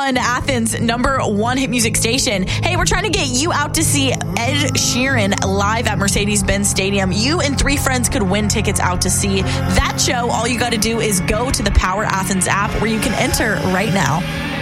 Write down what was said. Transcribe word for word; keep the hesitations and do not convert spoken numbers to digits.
on Athens' number one hit music station. Hey, we're trying to get you out to see Ed Sheeran live at Mercedes-Benz Stadium. You and three friends could win tickets out to see that show. All you got to do is go to the Power Athens app where you can enter right now.